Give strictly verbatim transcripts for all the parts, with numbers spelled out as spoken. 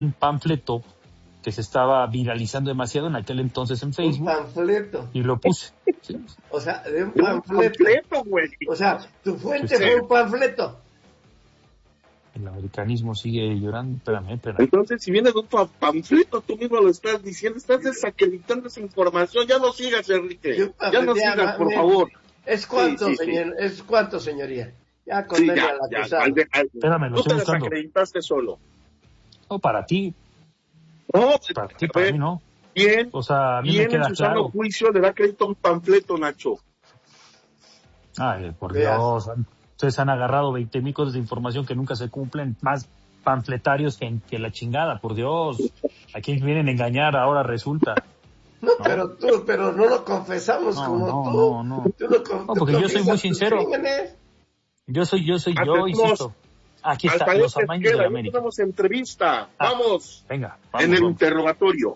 un panfleto que se estaba viralizando demasiado en aquel entonces en Facebook. Un panfleto. Y lo puse. ¿Sí? O sea, de un panfleto. güey. O sea, tu fuente sí. fue un panfleto. El americanismo sigue llorando. Espérame, espérame. Entonces, si viene de un panfleto, tú mismo lo estás diciendo, estás desacreditando esa información. Ya no sigas, Enrique. Ya no sigas, por favor. ¿Es cuánto, sí, sí, señor? Sí. ¿Es cuánto, señoría? Ya con sí, ya, a la ya, al de, al, Espérame, lo tú estoy te buscando. desacreditaste solo. No, para ti. No, para ti, para ver, mí no. ¿Quién, o sea, a mí ¿quién me queda en su sano claro. juicio le da crédito a un panfleto, Nacho? Ay, por Veas. Dios. Ustedes han agarrado veinte mil cosas de información que nunca se cumplen, más panfletarios que, que la chingada, por Dios. ¿A quién vienen a engañar ahora resulta? No, no, pero tú, pero no lo confesamos no, como no, tú. No, no, tú lo, tú no. Porque yo soy muy sincero. Yo soy, yo soy, yo insisto. Aquí está, los amaños de la América. Tenemos entrevista. Ah, vamos. Venga, vamos. En el vamos. interrogatorio.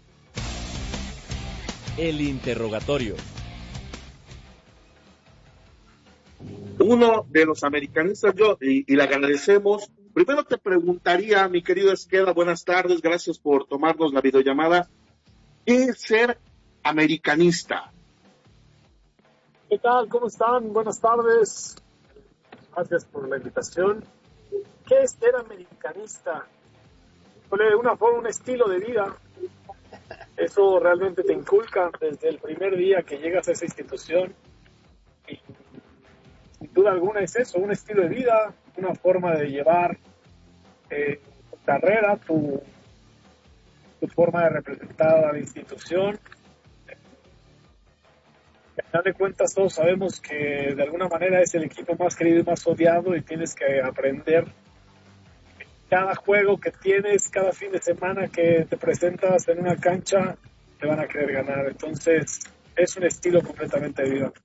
El interrogatorio. Uno de los americanistas, yo, y, y le agradecemos. Primero te preguntaría, mi querido Esqueda, buenas tardes, gracias por tomarnos la videollamada. ¿Qué es ser americanista? ¿Qué tal? ¿Cómo están? Buenas tardes. Gracias por la invitación. ¿Qué es ser americanista? Una forma, un estilo de vida. Eso realmente te inculca desde el primer día que llegas a esa institución. Y sin duda alguna es eso, un estilo de vida, una forma de llevar eh, tu carrera, tu, tu forma de representar a la institución. Al final de cuentas todos sabemos que de alguna manera es el equipo más querido y más odiado y tienes que aprender cada juego que tienes, cada fin de semana que te presentas en una cancha, te van a querer ganar. Entonces es un estilo completamente de vida.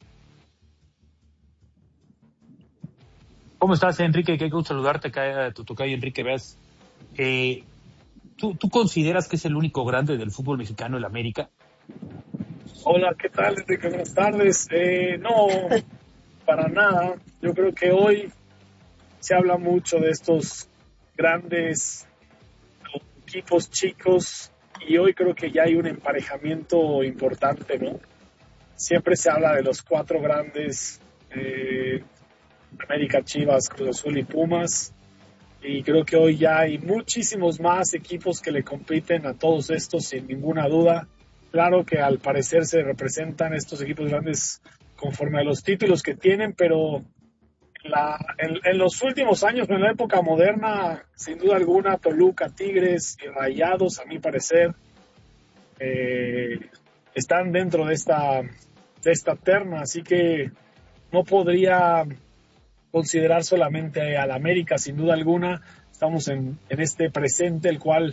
¿Cómo estás, Enrique? Qué gusto saludarte, tu tocayo Enrique. Veas, eh, ¿tú, ¿tú consideras que es el único grande del fútbol mexicano, el América? Hola, ¿qué tal, Enrique? Buenas tardes. Eh, no, para nada. Yo creo que hoy se habla mucho de estos grandes equipos chicos y hoy creo que ya hay un emparejamiento importante, ¿no? Siempre se habla de los cuatro grandes, eh, América, Chivas, Cruz Azul y Pumas, y creo que hoy ya hay muchísimos más equipos que le compiten a todos estos sin ninguna duda. Claro que al parecer se representan estos equipos grandes conforme a los títulos que tienen, pero la, en, en los últimos años, en la época moderna, sin duda alguna, Toluca, Tigres y Rayados, a mi parecer, eh, están dentro de esta, de esta terna, así que no podría considerar solamente al América, sin duda alguna. Estamos en, en este presente, el cual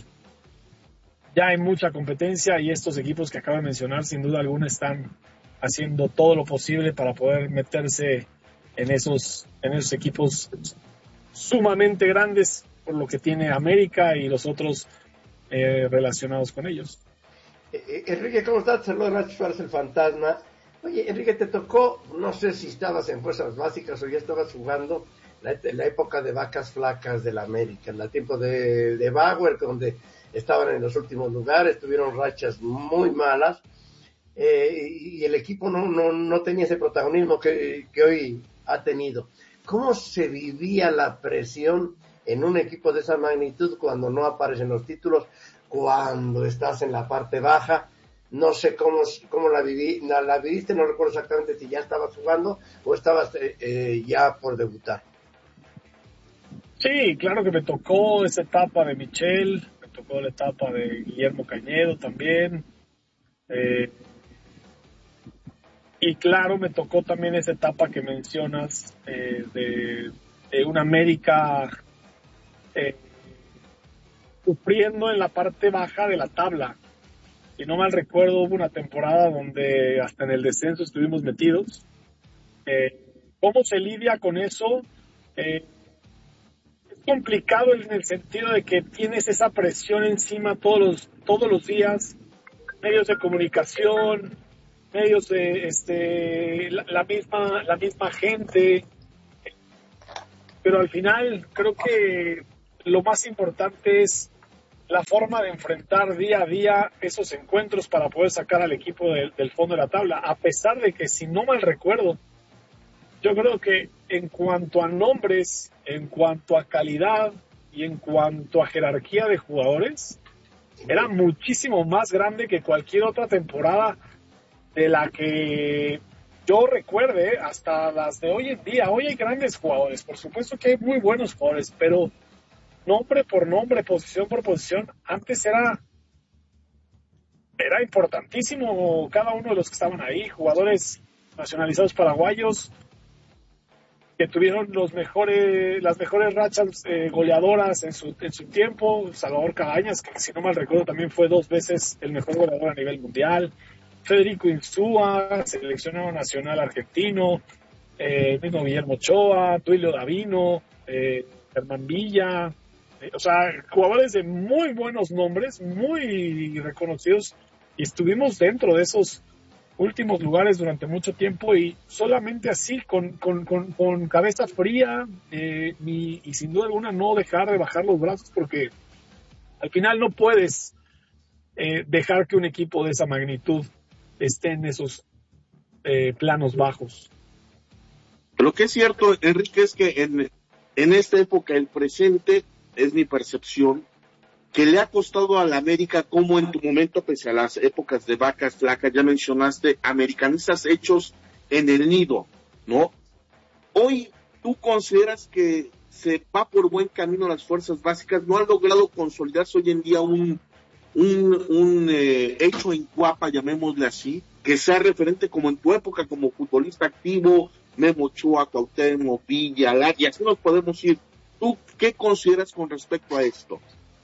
ya hay mucha competencia y estos equipos que acabo de mencionar, sin duda alguna, están haciendo todo lo posible para poder meterse en esos, en esos equipos sumamente grandes por lo que tiene América y los otros eh, relacionados con ellos. Eh, Enrique, ¿cómo estás? Saludos, Nacho Suárez, el fantasma. Oye, Enrique, te tocó, no sé si estabas en fuerzas básicas o ya estabas jugando la, la época de vacas flacas de la América, en el tiempo de, de Bauer, donde estaban en los últimos lugares, tuvieron rachas muy malas, eh, y el equipo no, no, no tenía ese protagonismo que, que hoy ha tenido. ¿Cómo se vivía la presión en un equipo de esa magnitud cuando no aparecen los títulos, cuando estás en la parte baja? No sé cómo, cómo la, viví, la, la viviste, no recuerdo exactamente si ya estabas jugando o estabas eh, eh, ya por debutar. Sí, claro que me tocó esa etapa de Michel, me tocó la etapa de Guillermo Cañedo también, eh, y claro, me tocó también esa etapa que mencionas eh, de, de una América eh, sufriendo en la parte baja de la tabla. Si no mal recuerdo, hubo una temporada donde hasta en el descenso estuvimos metidos. Eh, ¿Cómo se lidia con eso? Eh, es complicado en el sentido de que tienes esa presión encima todos los, todos los días, medios de comunicación, medios de este, la, la misma, la misma gente. Pero al final creo que lo más importante es la forma de enfrentar día a día esos encuentros para poder sacar al equipo de, del fondo de la tabla, a pesar de que, si no mal recuerdo, yo creo que en cuanto a nombres, en cuanto a calidad y en cuanto a jerarquía de jugadores, era muchísimo más grande que cualquier otra temporada de la que yo recuerde, hasta las de hoy en día. Hoy hay grandes jugadores, por supuesto que hay muy buenos jugadores, pero nombre por nombre, posición por posición, antes era era importantísimo cada uno de los que estaban ahí, jugadores nacionalizados paraguayos que tuvieron los mejores, las mejores rachas eh, goleadoras en su, en su tiempo. Salvador Cabañas, que si no mal recuerdo también fue dos veces el mejor goleador a nivel mundial. Federico Insúa, seleccionado nacional argentino. Eh, mismo Guillermo Ochoa, Duilio Davino, eh, Germán Villa. Eh, o sea, jugadores de muy buenos nombres, muy reconocidos. Y estuvimos dentro de esos últimos lugares durante mucho tiempo, y solamente así, con, con, con, con cabeza fría eh, y, y sin duda alguna no dejar de bajar los brazos, porque al final no puedes eh, dejar que un equipo de esa magnitud esté en esos eh, planos bajos. Lo que es cierto, Enrique, es que en, en esta época, el presente, es mi percepción, que le ha costado a la América, como en tu momento, pese a las épocas de vacas flacas, ya mencionaste, americanistas hechos en el nido, ¿no? Hoy, ¿tú consideras que se va por buen camino las fuerzas básicas? ¿No han logrado consolidarse hoy en día un, un, un eh, hecho en Cuapa, llamémosle así, que sea referente como en tu época, como futbolista activo, Memo Ochoa, Cuauhtémoc, Villa, Lara, y así nos podemos ir? ¿Tú qué consideras con respecto a esto?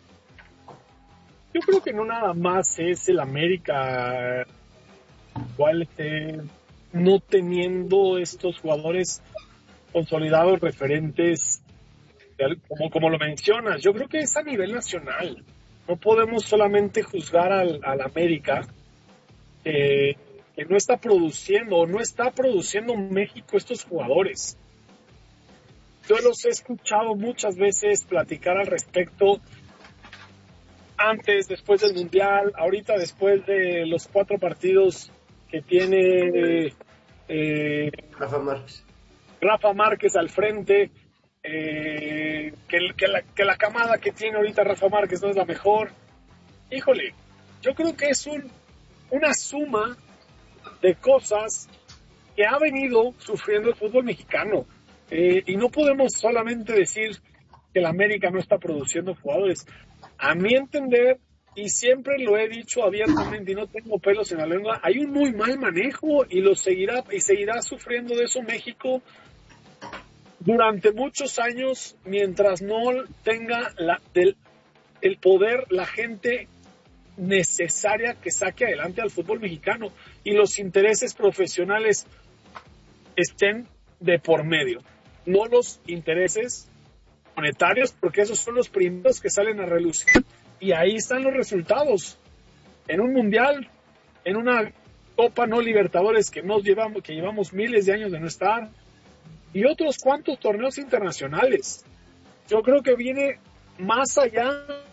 Yo creo que no nada más es el América igual esté no teniendo estos jugadores consolidados, referentes, como, como lo mencionas. Yo creo que es a nivel nacional. No podemos solamente juzgar al, al América eh, que no está produciendo o no está produciendo México estos jugadores. Yo los he escuchado muchas veces platicar al respecto, antes, después del Mundial, ahorita después de los cuatro partidos que tiene eh, Rafa Márquez. Rafa Márquez al frente, eh, que, que, la, que la camada que tiene ahorita Rafa Márquez no es la mejor. Híjole, yo creo que es un, una suma de cosas que ha venido sufriendo el fútbol mexicano, eh, y no podemos solamente decir que el América no está produciendo jugadores. A mi entender, y siempre lo he dicho abiertamente y no tengo pelos en la lengua, hay un muy mal manejo y lo seguirá y seguirá sufriendo de eso México durante muchos años, mientras no tenga la, del, el poder, la gente necesaria que saque adelante al fútbol mexicano y los intereses profesionales estén de por medio, no los intereses monetarios, porque esos son los primeros que salen a relucir, y ahí están los resultados en un mundial, en una Copa No Libertadores que nos llevamos, que llevamos miles de años de no estar, y otros cuantos torneos internacionales. Yo creo que viene más allá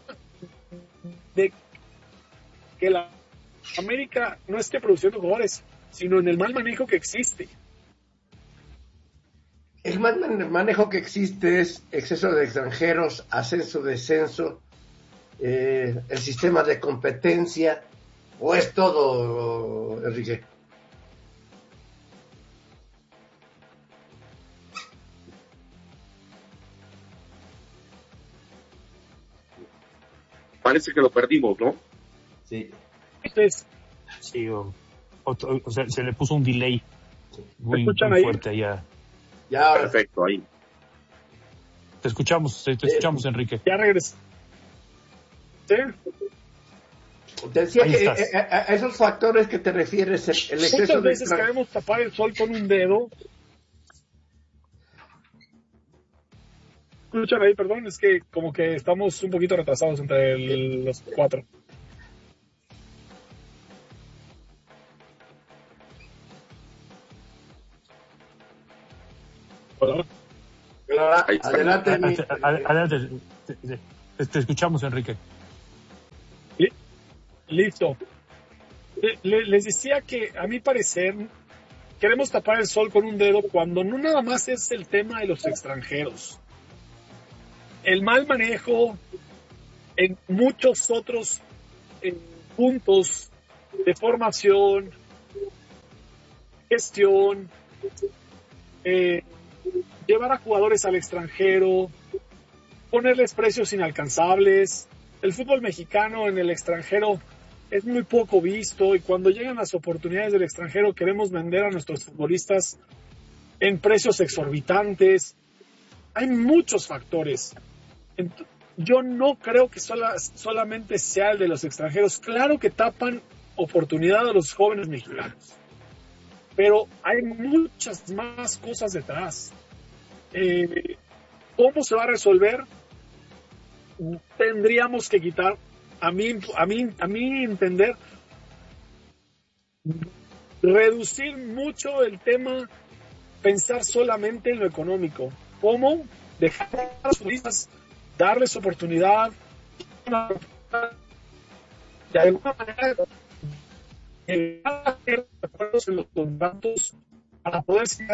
de que la América no esté produciendo jugadores, sino en el mal manejo que existe. El mal manejo que existe es exceso de extranjeros, ascenso, descenso, eh, el sistema de competencia, ¿o es todo, Enrique? Parece que lo perdimos, ¿no? Sí. Entonces, Sí, o, o, o sea, se le puso un delay muy, escuchan muy ahí? fuerte allá. Ya ahora, Perfecto, ahí. Te escuchamos, te, te escuchamos, Enrique. ya regresé. ¿Sí? te decía Ahí que estás. eh, a, a esos factores que te refieres, el, el exceso Muchas de veces extran- queremos tapar el sol con un dedo. Escuchan ahí, perdón, es que como que estamos un poquito retrasados entre el- los cuatro. Hola. Ahora, Ahí está. adelante, mi- Adelante, te, te- te escuchamos, Enrique. Listo. Le, les decía que, a mi parecer, queremos tapar el sol con un dedo cuando no nada más es el tema de los extranjeros. El mal manejo en muchos otros eh, puntos de formación, gestión, eh, llevar a jugadores al extranjero, ponerles precios inalcanzables. El fútbol mexicano en el extranjero es muy poco visto y cuando llegan las oportunidades del extranjero queremos vender a nuestros futbolistas en precios exorbitantes. Hay muchos factores. Yo no creo que sola, solamente sea el de los extranjeros. Claro que tapan oportunidad a los jóvenes mexicanos, pero hay muchas más cosas detrás. Eh, ¿Cómo se va a resolver? Tendríamos que quitar, a mí, a mí, a mí entender, reducir mucho el tema, pensar solamente en lo económico. ¿Cómo? Dejar a los futbolistas, darles oportunidad, de alguna manera, llegar a hacer acuerdos en los contratos para poder seguir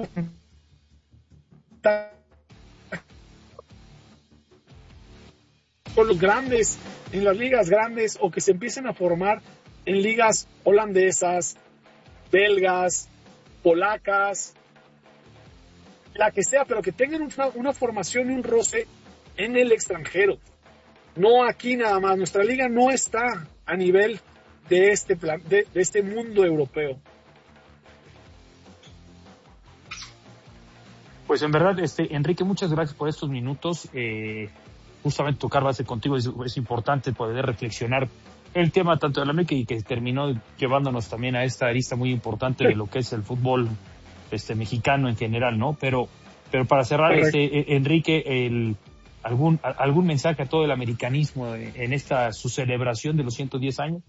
con los grandes, en las ligas grandes, o que se empiecen a formar en ligas holandesas, belgas, polacas, la que sea, pero que tengan una, una formación y un roce en el extranjero, no aquí nada más. Nuestra liga no está a nivel de este plan, de, de este mundo europeo. Pues en verdad, este Enrique, muchas gracias por estos minutos. Eh, justamente tocar base contigo es, es importante poder reflexionar el tema tanto de la América y que terminó llevándonos también a esta arista muy importante de lo que es el fútbol este mexicano en general, ¿no? Pero pero para cerrar, Correcto. este Enrique, el algún algún mensaje a todo el americanismo en esta su celebración de los ciento diez años.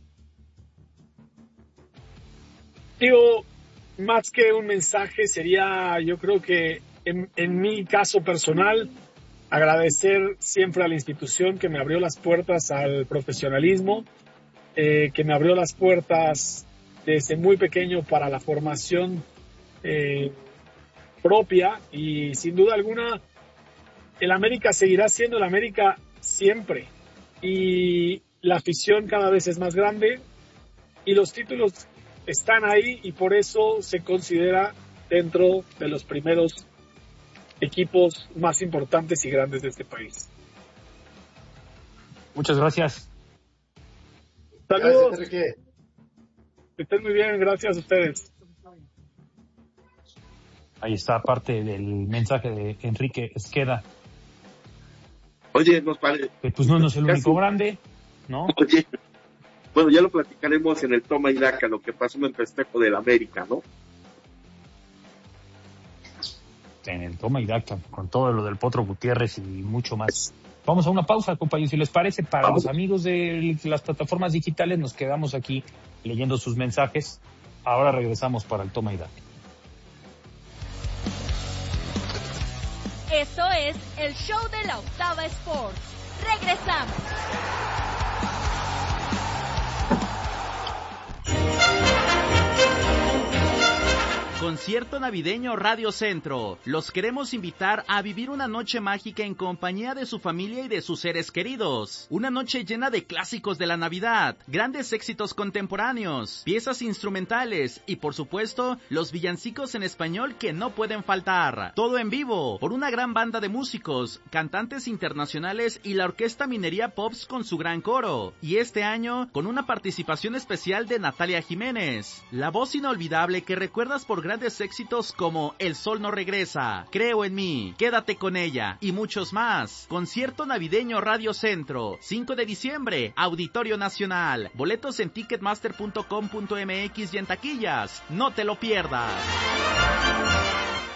Digo, más que un mensaje sería, yo creo que en, en mi caso personal, agradecer siempre a la institución que me abrió las puertas al profesionalismo, eh, que me abrió las puertas desde muy pequeño para la formación eh, propia, y sin duda alguna el América seguirá siendo el América siempre, y la afición cada vez es más grande y los títulos están ahí, y por eso se considera dentro de los primeros equipos más importantes y grandes de este país. Muchas gracias. Saludos. Gracias, Enrique. Que estén muy bien, gracias a ustedes. Ahí está parte del mensaje de Enrique Esqueda. Oye, nos parece. Pues no, no es el casi único grande, ¿no? Oye, bueno, ya lo platicaremos en el toma y daca, lo que pasó en el festejo del América, ¿no? En el toma y daca, con todo lo del Potro Gutiérrez y mucho más. Vamos a una pausa, compañeros, si les parece. Para Vamos. Los amigos de las plataformas digitales, nos quedamos aquí leyendo sus mensajes. Ahora regresamos para el toma y daca. Esto es el show de la Octava Sports. Regresamos. Concierto navideño Radio Centro. Los queremos invitar a vivir una noche mágica en compañía de su familia y de sus seres queridos. Una noche llena de clásicos de la Navidad, grandes éxitos contemporáneos, piezas instrumentales y, por supuesto, los villancicos en español que no pueden faltar. Todo en vivo, por una gran banda de músicos, cantantes internacionales y la Orquesta Minería Pops con su gran coro. Y este año, con una participación especial de Natalia Jiménez, la voz inolvidable que recuerdas por grandes éxitos como El Sol No Regresa, Creo en Mí, Quédate con Ella y muchos más. Concierto navideño Radio Centro, cinco de diciembre, Auditorio Nacional. Boletos en ticketmaster punto com punto m x y en taquillas. No te lo pierdas.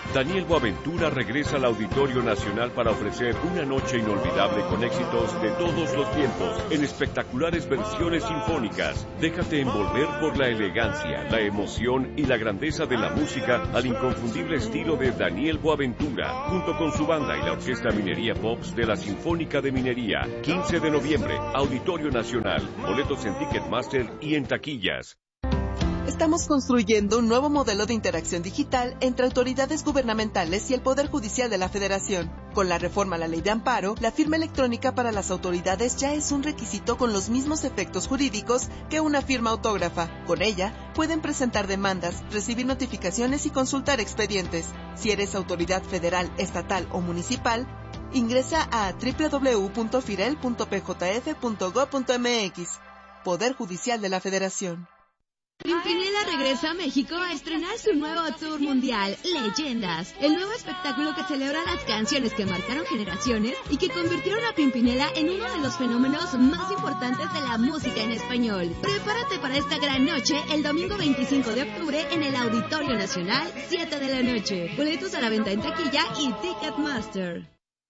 Daniel Boaventura regresa al Auditorio Nacional para ofrecer una noche inolvidable con éxitos de todos los tiempos, en espectaculares versiones sinfónicas. Déjate envolver por la elegancia, la emoción y la grandeza de la música al inconfundible estilo de Daniel Boaventura, junto con su banda y la Orquesta Minería Pops de la Sinfónica de Minería. quince de noviembre, Auditorio Nacional. Boletos en Ticketmaster y en taquillas. Estamos construyendo un nuevo modelo de interacción digital entre autoridades gubernamentales y el Poder Judicial de la Federación. Con la reforma a la Ley de Amparo, la firma electrónica para las autoridades ya es un requisito con los mismos efectos jurídicos que una firma autógrafa. Con ella, pueden presentar demandas, recibir notificaciones y consultar expedientes. Si eres autoridad federal, estatal o municipal, ingresa a doble u doble u doble u punto firel punto p j f punto gob punto m x. Poder Judicial de la Federación. Pimpinela regresa a México a estrenar su nuevo tour mundial, Leyendas, el nuevo espectáculo que celebra las canciones que marcaron generaciones y que convirtieron a Pimpinela en uno de los fenómenos más importantes de la música en español. Prepárate para esta gran noche el domingo veinticinco de octubre en el Auditorio Nacional, siete de la noche. Boletos a la venta en taquilla y Ticketmaster.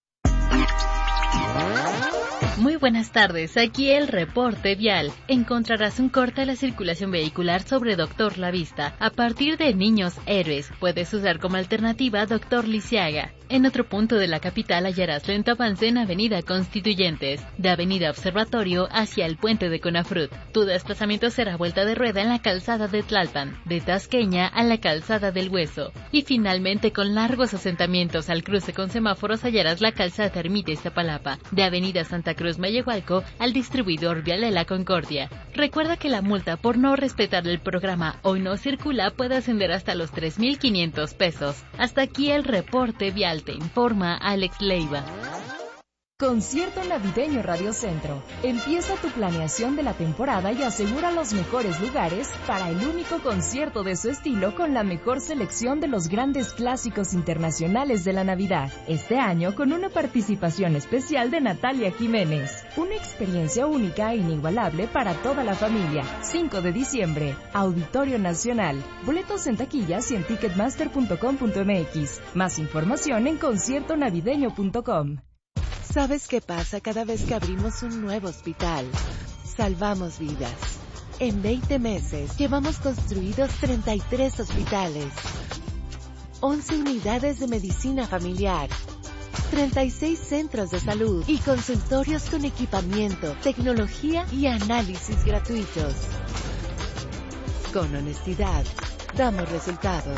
Muy buenas tardes, aquí el reporte vial. Encontrarás un corte a la circulación vehicular sobre Doctor La Vista. A partir de Niños Héroes, puedes usar como alternativa Doctor Lisiaga. En otro punto de la capital hallarás lento avance en Avenida Constituyentes, de Avenida Observatorio hacia el puente de Conafrut. Tu desplazamiento será vuelta de rueda en la calzada de Tlalpan, de Tasqueña a la calzada del Hueso. Y finalmente, con largos asentamientos al cruce con semáforos, hallarás la calzada Ermita Iztapalapa, de Avenida Santa Cruz Mayehualco al distribuidor vial de la Concordia. Recuerda que la multa por no respetar el programa Hoy No Circula puede ascender hasta los tres mil quinientos pesos. Hasta aquí el reporte vial, te informa Alex Leiva. Concierto Navideño Radio Centro. Empieza tu planeación de la temporada y asegura los mejores lugares para el único concierto de su estilo con la mejor selección de los grandes clásicos internacionales de la Navidad. Este año con una participación especial de Natalia Jiménez. Una experiencia única e inigualable para toda la familia. cinco de diciembre, Auditorio Nacional. Boletos en taquillas y en ticketmaster punto com punto m x. Más información en concierto navideño punto com. ¿Sabes qué pasa cada vez que abrimos un nuevo hospital? Salvamos vidas. En veinte meses llevamos construidos treinta y tres hospitales, once unidades de medicina familiar, treinta y seis centros de salud y consultorios con equipamiento, tecnología y análisis gratuitos. Con honestidad, damos resultados.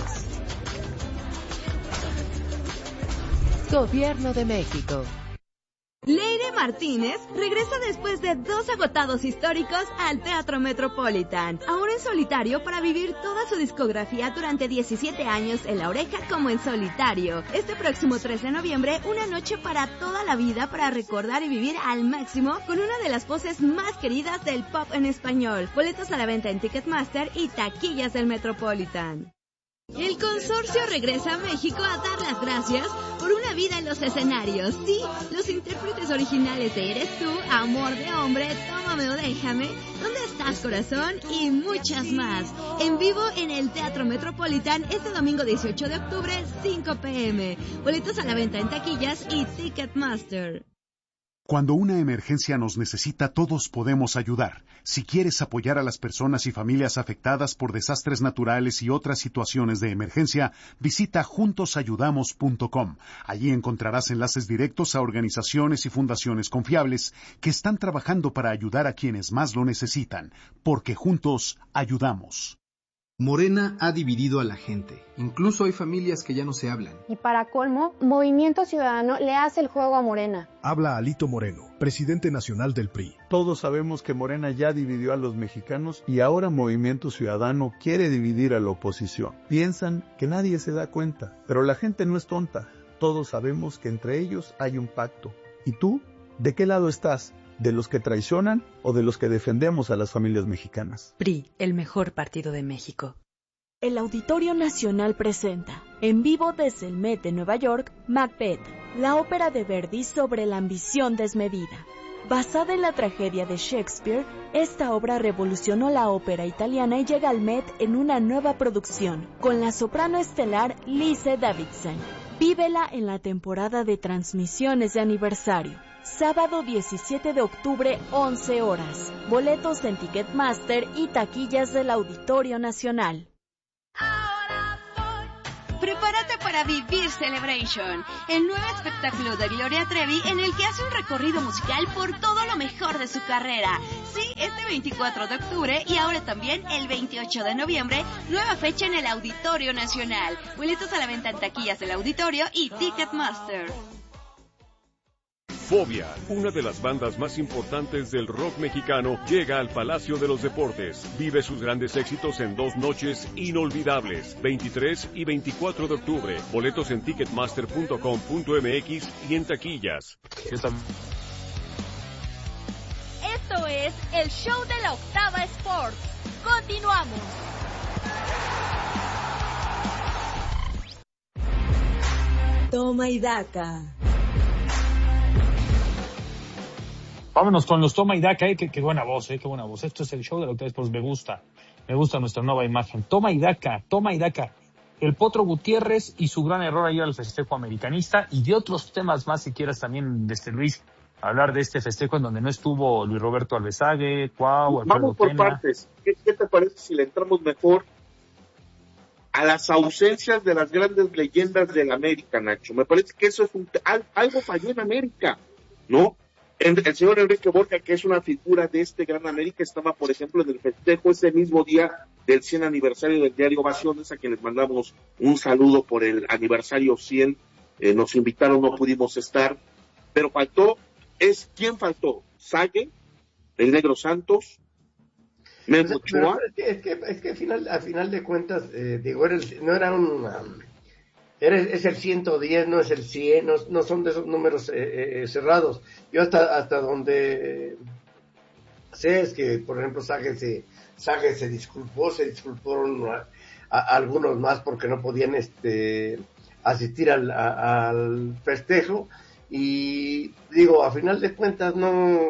Gobierno de México. Leire Martínez regresa después de dos agotados históricos al Teatro Metropolitan, ahora en solitario para vivir toda su discografía durante diecisiete años en La Oreja como en solitario. Este próximo tres de noviembre, una noche para toda la vida para recordar y vivir al máximo con una de las voces más queridas del pop en español. Boletos a la venta en Ticketmaster y taquillas del Metropolitan. El consorcio regresa a México a dar las gracias por una vida en los escenarios. Sí, los intérpretes originales de Eres Tú, Amor de Hombre, Tómame o Déjame, ¿Dónde estás, corazón? Y muchas más. En vivo en el Teatro Metropolitan este domingo dieciocho de octubre, cinco p m. Boletos a la venta en taquillas y Ticketmaster. Cuando una emergencia nos necesita, todos podemos ayudar. Si quieres apoyar a las personas y familias afectadas por desastres naturales y otras situaciones de emergencia, visita juntos ayudamos punto com. Allí encontrarás enlaces directos a organizaciones y fundaciones confiables que están trabajando para ayudar a quienes más lo necesitan, porque juntos ayudamos. Morena ha dividido a la gente. Incluso hay familias que ya no se hablan. Y para colmo, Movimiento Ciudadano le hace el juego a Morena. Habla Alito Moreno, presidente nacional del P R I. Todos sabemos que Morena ya dividió a los mexicanos y ahora Movimiento Ciudadano quiere dividir a la oposición. Piensan que nadie se da cuenta, pero la gente no es tonta. Todos sabemos que entre ellos hay un pacto. ¿Y tú? ¿De qué lado estás? ¿De los que traicionan o de los que defendemos a las familias mexicanas? P R I, el mejor partido de México. El Auditorio Nacional presenta, en vivo desde el Met de Nueva York, Macbeth, la ópera de Verdi sobre la ambición desmedida. Basada en la tragedia de Shakespeare, esta obra revolucionó la ópera italiana y llega al Met en una nueva producción, con la soprano estelar Lise Davidson. Vívela en la temporada de transmisiones de aniversario. Sábado diecisiete de octubre, once horas. Boletos en Ticketmaster y taquillas del Auditorio Nacional. Prepárate para vivir Celebration, el nuevo espectáculo de Gloria Trevi en el que hace un recorrido musical por todo lo mejor de su carrera. Sí, este veinticuatro de octubre y ahora también el veintiocho de noviembre, nueva fecha en el Auditorio Nacional. Boletos a la venta en taquillas del Auditorio y Ticketmaster. Fobia, una de las bandas más importantes del rock mexicano, llega al Palacio de los Deportes. Vive sus grandes éxitos en dos noches inolvidables, veintitrés y veinticuatro de octubre. Boletos en ticketmaster punto com punto m x y en taquillas. Esto es el show de la Octava Sports. Continuamos. Toma y daca. Vámonos con los Toma y Daca, eh, qué, qué buena voz, eh, qué buena voz. Esto es el show de los tres, pues me gusta, me gusta nuestra nueva imagen. Toma y Daca, Toma y Daca. El Potro Gutiérrez y su gran error ayer al festejo americanista y de otros temas más, si quieras también, desde Luis, hablar de este festejo en donde no estuvo Luis Roberto Alvesague, Cuau, Alfredo Vamos por Tena. partes. ¿Qué, ¿Qué te parece si le entramos mejor a las ausencias de las grandes leyendas del América, Nacho? Me parece que eso es un, algo falló en América, ¿no? El señor Enrique Borja, que es una figura de este gran América, estaba, por ejemplo, en el festejo ese mismo día del cien aniversario del diario Ovaciones, a quienes mandamos un saludo por el aniversario cien. Eh, nos invitaron, no pudimos estar, pero faltó, es ¿quién faltó? Sague, el Negro Santos, Memo Ochoa. Es que, es que, es que al, final, al final de cuentas, eh, digo, era el, no era un... Um, Era, es el ciento diez, no es el cien, no, no son de esos números eh, eh, cerrados. Yo hasta hasta donde eh, sé es que, por ejemplo, Sague se, Sague se disculpó, se disculparon a, a, a algunos más porque no podían este asistir al, a, al festejo. Y digo, a final de cuentas, no,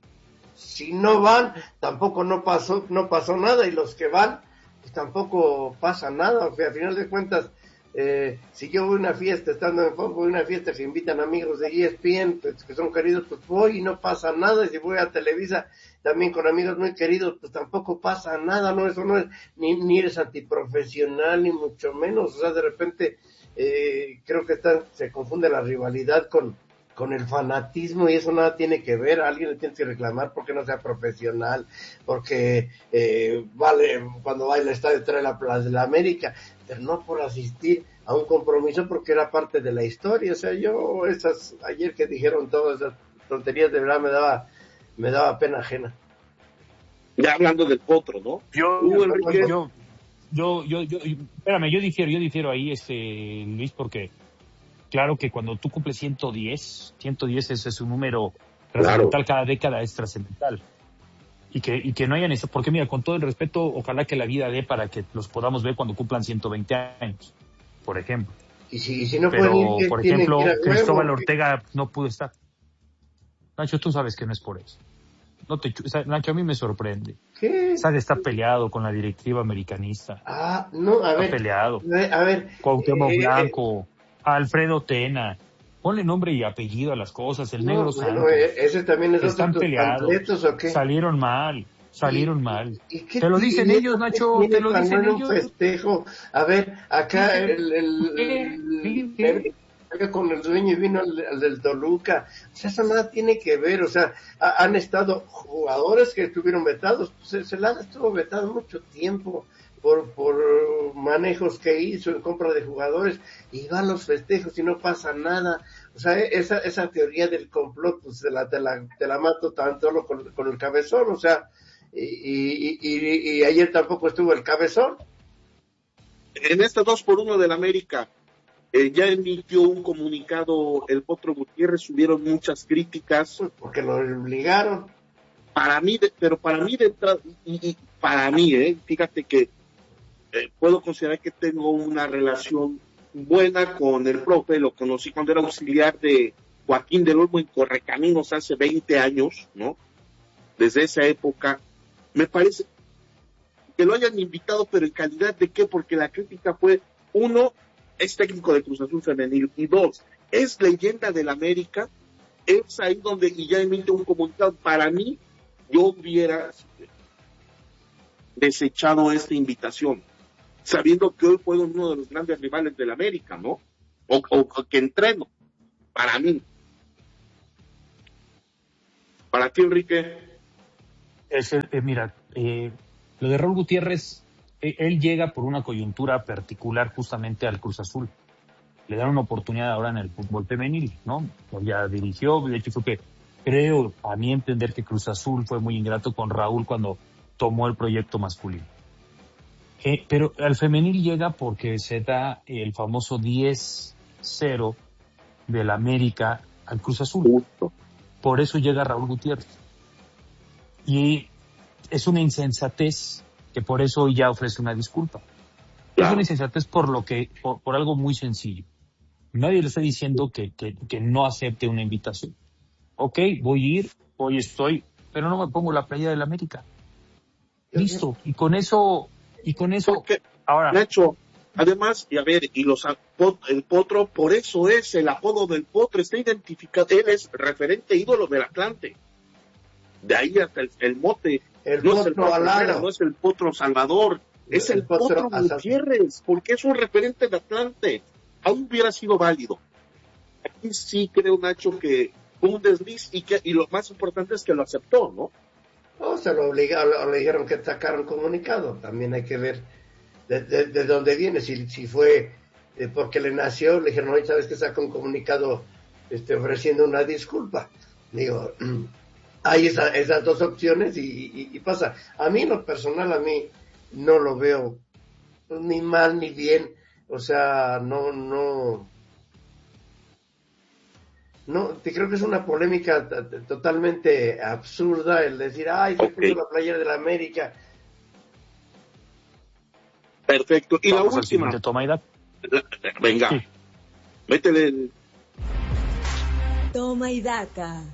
si no van, tampoco no pasó, no pasó nada, y los que van, pues tampoco pasa nada. O sea, a final de cuentas, Eh, si yo voy a una fiesta, estando en Fox, voy a una fiesta que invitan amigos de E S P N, pues, que son queridos, pues voy y no pasa nada. Y si voy a Televisa, también con amigos muy queridos, pues tampoco pasa nada, ¿no? Eso no es, ni, ni eres antiprofesional, ni mucho menos. O sea, de repente, eh, creo que está, se confunde la rivalidad con, con el fanatismo, y eso nada tiene que ver. A alguien le tienes que reclamar porque no sea profesional, porque eh, vale, cuando va al estadio trae la Plaza de la América, pero no por asistir a un compromiso porque era parte de la historia. O sea, yo esas, ayer que dijeron todas esas tonterías, de verdad me daba, me daba pena ajena. Ya hablando del Potro, ¿no? Yo, uh, Enrique, yo, yo, yo, yo, espérame, yo difiero, yo difiero ahí, este, Luis, porque claro que cuando tú cumples ciento diez, ciento diez ese es un número trascendental, claro. Cada década es trascendental. Y que, y que no hayan eso, porque mira, con todo el respeto, ojalá que la vida dé para que los podamos ver cuando cumplan ciento veinte años, por ejemplo. Y si, y si no Pero, pueden ir, por ejemplo, Cristóbal nuevo, Ortega no pudo estar. Nacho, tú sabes que no es por eso. No te, Nacho, a mí me sorprende. ¿Qué? Sabe, está peleado con la directiva americanista. Ah, no, a está ver. Está peleado. A ver. Cuauhtémoc eh, Blanco, Alfredo Tena. Ponle nombre y apellido a las cosas, el no, Negro bueno, Santos. Ese también es Están otro, peleados. ¿o qué? Salieron mal, salieron ¿Y, mal. ¿y qué te lo dicen tiene, ellos, Nacho, te lo dicen ellos. Un festejo. A ver, acá el, el, el, el, el con el dueño y vino al, al del Toluca. O sea, eso nada tiene que ver. O sea, ha, han estado jugadores que estuvieron vetados. Pues, Celada estuvo vetado mucho tiempo por por manejos que hizo en compra de jugadores, y van los festejos y no pasa nada. O sea, esa esa teoría del complot, pues te la, te la, te la mato tanto con, con el Cabezón. O sea, y, y, y, y ayer tampoco estuvo el Cabezón. En este dos por uno del América, eh, ya emitió un comunicado el Potro Gutiérrez, hubieron muchas críticas. Pues porque lo obligaron. Para mí, de, pero para mí de entrada, y, y para mí, eh, fíjate que eh, puedo considerar que tengo una relación buena con el profe, lo conocí cuando era auxiliar de Joaquín del Olmo en Correcaminos hace veinte años, ¿no? Desde esa época, me parece que lo hayan invitado, pero en calidad de qué, porque la crítica fue, uno, es técnico de Cruz Azul femenil, y dos, es leyenda del América, es ahí donde, y ya emite un comunicado. Para mí, yo hubiera desechado esta invitación, sabiendo que hoy fue uno de los grandes rivales del América, ¿no? O, o, o que entreno, para mí. Para ti, Enrique. Es, eh, mira, eh, lo de Raúl Gutiérrez, eh, él llega por una coyuntura particular justamente al Cruz Azul. Le dan una oportunidad ahora en el fútbol femenil, ¿no? Ya dirigió, de hecho fue que creo, a mi entender, que Cruz Azul fue muy ingrato con Raúl cuando tomó el proyecto masculino. Eh, pero al femenil llega porque se da el famoso diez cero del América al Cruz Azul. Por eso llega Raúl Gutiérrez. Y es una insensatez que por eso hoy ya ofrece una disculpa. Es una insensatez por lo que, por, por algo muy sencillo. Nadie le está diciendo que, que, que no acepte una invitación. Ok, voy a ir, hoy estoy, pero no me pongo la playa del América. Listo. Y con eso, y con eso, Porque, ahora. Nacho, además, y a ver, y los el Potro, por eso es el apodo del Potro, está identificado, él es referente ídolo del Atlante. De ahí hasta el, el mote. El no Potro es el Potro Alaro. no es el Potro Salvador, es el, el Potro, Potro Gutiérrez, porque es un referente de Atlante. Aún hubiera sido válido. Aquí sí creo, Nacho, que fue un desliz y que y lo más importante es que lo aceptó, ¿no? No, se lo obligaron, le dijeron que sacaron comunicado. También hay que ver de, de, de dónde viene. Si, si fue eh, porque le nació, le dijeron, oye, ¿sabes que saca un comunicado este, ofreciendo una disculpa? Digo, hay esa, esas dos opciones y, y, y pasa. A mí, en lo personal, a mí no lo veo ni mal ni bien. O sea, no, no, no, te creo que es una polémica t- t- totalmente absurda el decir, ay, se puso la playera de la América. Perfecto. Y Vamos la última. Toma y da. La, venga, sí. Métele el... Toma y daca.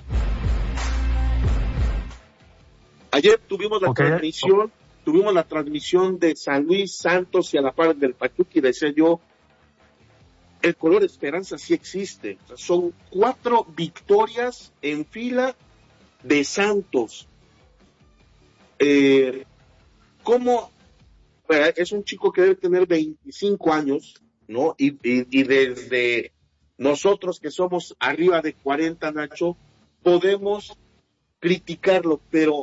Ayer tuvimos la okay. transmisión. Okay. Tuvimos la transmisión de San Luis Santos y a la par del Pachuca y decía yo, el color esperanza sí existe. O sea, son cuatro victorias en fila de Santos. Eh, ¿Cómo? Bueno, es un chico que debe tener veinticinco años, ¿no? Y, y, y desde nosotros que somos arriba de cuarenta, Nacho, podemos criticarlo, pero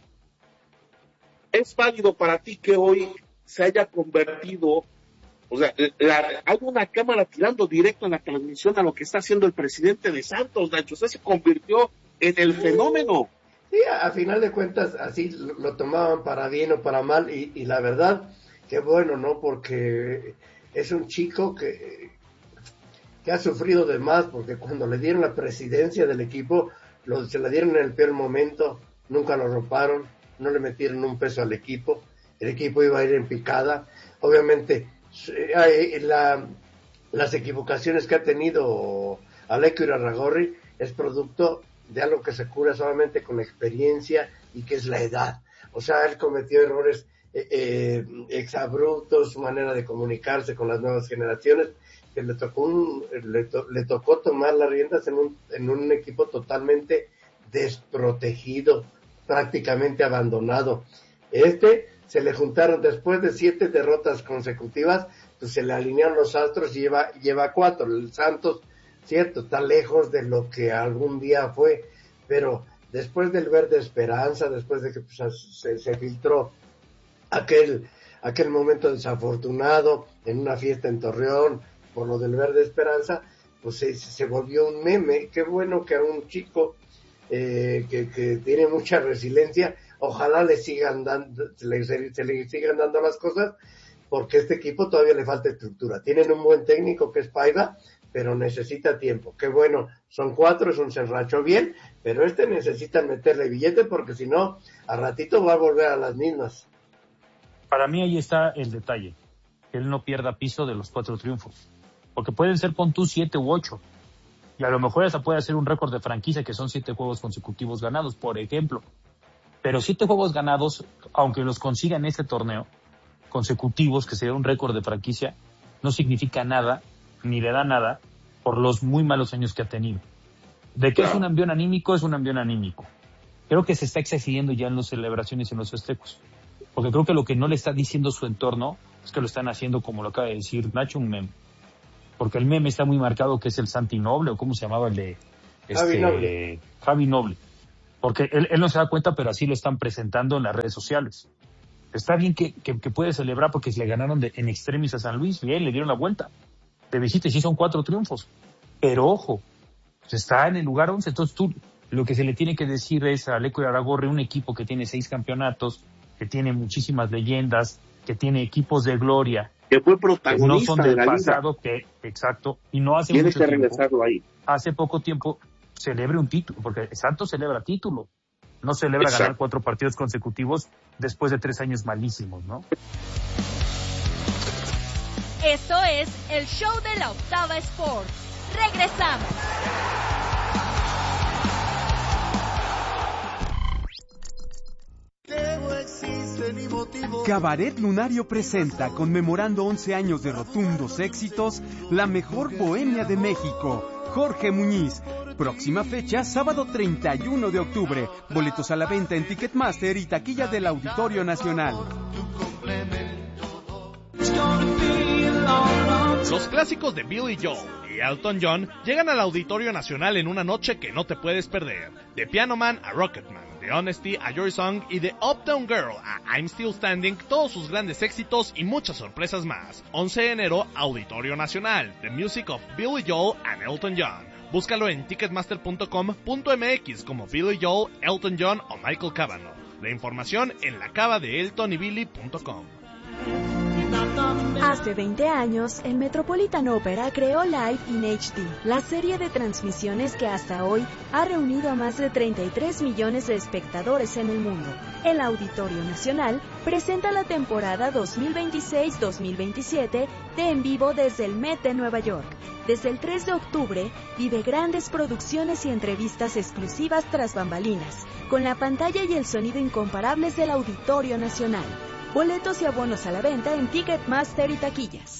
¿es válido para ti que hoy se haya convertido, o sea, la, hay una cámara tirando directo en la transmisión a lo que está haciendo el presidente de Santos, Nacho? O sea, se convirtió en el fenómeno. Sí, a, a final de cuentas, así lo, lo tomaban para bien o para mal, y, y la verdad, qué bueno, ¿no? Porque es un chico que, que ha sufrido de más, porque cuando le dieron la presidencia del equipo, lo, se la dieron en el peor momento, nunca lo roparon, no le metieron un peso al equipo, el equipo iba a ir en picada. Obviamente la, las equivocaciones que ha tenido Aleco Irarrágorri es producto de algo que se cura solamente con experiencia y que es la edad. O sea, él cometió errores eh, eh, exabruptos, su manera de comunicarse con las nuevas generaciones, que le tocó un, le, to, le tocó tomar las riendas en un, en un equipo totalmente desprotegido, prácticamente abandonado. Este se le juntaron después de siete derrotas consecutivas, pues se le alinearon los astros y lleva, lleva cuatro. El Santos, cierto, está lejos de lo que algún día fue, pero después del Verde Esperanza, después de que pues, se, se filtró aquel, aquel momento desafortunado en una fiesta en Torreón por lo del Verde Esperanza, pues se, se volvió un meme. Qué bueno que a un chico Eh, que, que tiene mucha resiliencia, ojalá le sigan dando, se le, se le sigan dando las cosas, porque este equipo todavía le falta estructura. Tienen un buen técnico que es Paiva, pero necesita tiempo. Qué bueno, son cuatro, es un cerracho bien, pero este necesita meterle billete, porque si no, a ratito va a volver a las mismas. Para mí ahí está el detalle, que él no pierda piso de los cuatro triunfos, porque pueden ser pon tú siete u ocho, Y a lo mejor esa puede ser un récord de franquicia, que son siete juegos consecutivos ganados, por ejemplo. Pero siete juegos ganados, aunque los consiga en este torneo, consecutivos, que sería un récord de franquicia, no significa nada, ni le da nada, por los muy malos años que ha tenido. ¿De qué es un envión anímico? Es un envión anímico. Creo que se está excediendo ya en las celebraciones y en los festejos. Porque creo que lo que no le está diciendo su entorno es que lo están haciendo, como lo acaba de decir Nacho, un meme. Porque el meme está muy marcado, que es el Santi Noble, o cómo se llamaba el de este, Javi Noble. Javi Noble. Porque él, él no se da cuenta, pero así lo están presentando en las redes sociales. Está bien que, que, que puede celebrar porque le ganaron de, en extremis a San Luis, bien, le dieron la vuelta de visita y sí son cuatro triunfos. Pero ojo, está en el lugar once, entonces tú, lo que se le tiene que decir es a Aleco Irarrágorri, un equipo que tiene seis campeonatos, que tiene muchísimas leyendas, que tiene equipos de gloria, que fue protagonista, que no son del de la pasado, que, exacto, y no hace tiene mucho que tiempo, regresarlo ahí. Hace poco tiempo celebre un título, porque Santos celebra título, no celebra Exacto. ganar cuatro partidos consecutivos después de tres años malísimos, ¿no? Esto es el show de la Octava Sport. Regresamos. Cabaret Lunario presenta, conmemorando once años de rotundos éxitos, la mejor bohemia de México, Jorge Muñiz. Próxima fecha, sábado treinta y uno de octubre. Boletos a la venta en Ticketmaster y taquilla del Auditorio Nacional. Los clásicos de Billy Joel y Elton John llegan al Auditorio Nacional en una noche que no te puedes perder. De Piano Man a Rocketman, de Honesty a Your Song y de Uptown Girl a I'm Still Standing, todos sus grandes éxitos y muchas sorpresas más. once de enero, Auditorio Nacional, The Music of Billy Joel and Elton John. Búscalo en ticketmaster punto com punto m x como Billy Joel, Elton John o Michael Cavanaugh. La información en la cava de elton y billy punto com. Hace veinte años, el Metropolitan Opera creó Live in H D, la serie de transmisiones que hasta hoy ha reunido a más de treinta y tres millones de espectadores en el mundo. El Auditorio Nacional presenta la temporada dos mil veintiséis dos mil veintisiete de En Vivo desde el Met de Nueva York. Desde el tres de octubre, vive grandes producciones y entrevistas exclusivas tras bambalinas, con la pantalla y el sonido incomparables del Auditorio Nacional. Boletos y abonos a la venta en Ticketmaster y taquillas.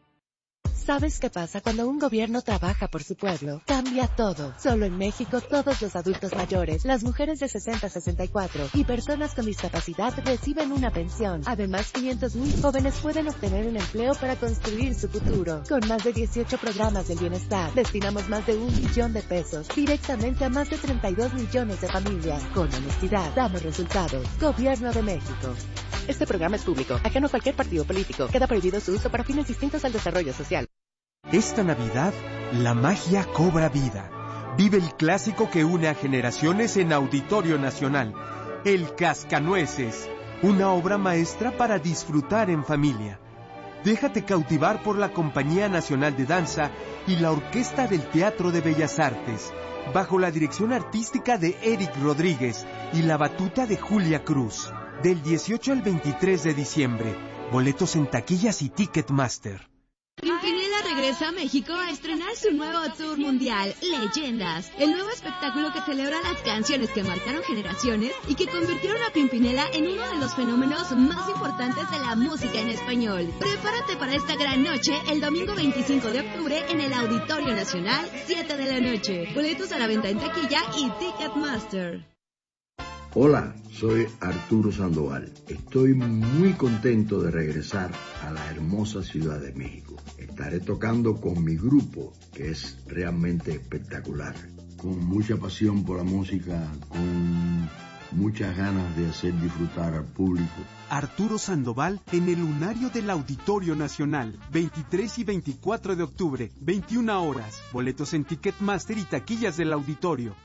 ¿Sabes qué pasa cuando un gobierno trabaja por su pueblo? Cambia todo. Solo en México, todos los adultos mayores, las mujeres de sesenta a sesenta y cuatro y personas con discapacidad reciben una pensión. Además, quinientos mil jóvenes pueden obtener un empleo para construir su futuro. Con más de dieciocho programas del bienestar, destinamos más de un millón de pesos directamente a más de treinta y dos millones de familias. Con honestidad, damos resultados. Gobierno de México. Este programa es público, ajeno a cualquier partido político. Queda prohibido su uso para fines distintos al desarrollo social. Esta Navidad, la magia cobra vida. Vive el clásico que une a generaciones en Auditorio Nacional, El Cascanueces, una obra maestra para disfrutar en familia. Déjate cautivar por la Compañía Nacional de Danza y la Orquesta del Teatro de Bellas Artes, bajo la dirección artística de Eric Rodríguez y la batuta de Julia Cruz. Del dieciocho al veintitrés de diciembre. Boletos en taquillas y Ticketmaster. Pimpinela regresa a México a estrenar su nuevo tour mundial, Leyendas, el nuevo espectáculo que celebra las canciones que marcaron generaciones y que convirtieron a Pimpinela en uno de los fenómenos más importantes de la música en español. Prepárate para esta gran noche el domingo veinticinco de octubre en el Auditorio Nacional, siete de la noche. Boletos a la venta en taquilla y Ticketmaster. Hola, soy Arturo Sandoval. Estoy muy contento de regresar a la hermosa Ciudad de México. Estaré tocando con mi grupo, que es realmente espectacular. Con mucha pasión por la música, con muchas ganas de hacer disfrutar al público. Arturo Sandoval en el Lunario del Auditorio Nacional, veintitrés y veinticuatro de octubre, veintiuna horas. Boletos en Ticketmaster y taquillas del auditorio.